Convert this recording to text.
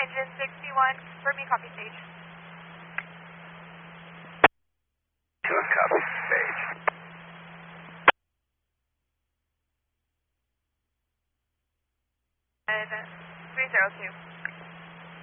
engine 61, for me, copy stage. Good copy stage. And 302.